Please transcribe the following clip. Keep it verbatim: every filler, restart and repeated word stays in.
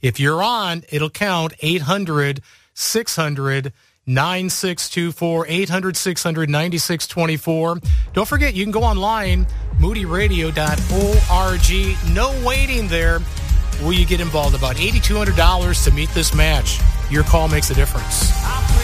If you're on, it'll count. eight hundred, six hundred, nine six two four, eight hundred, six hundred, nine six two four. Don't forget, you can go online, moody radio dot org. No waiting there. Will you get involved? About eight thousand two hundred dollars to meet this match. Your call makes a difference.